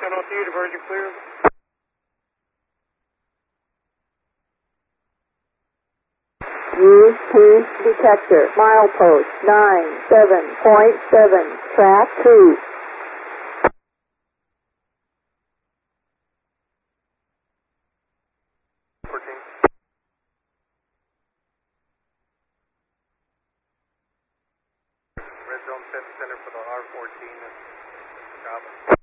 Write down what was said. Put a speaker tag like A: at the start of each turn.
A: 702, diversion clear.
B: Use cruise detector, milepost 97.7, track 2.
A: Red zone center for the R14 and Java.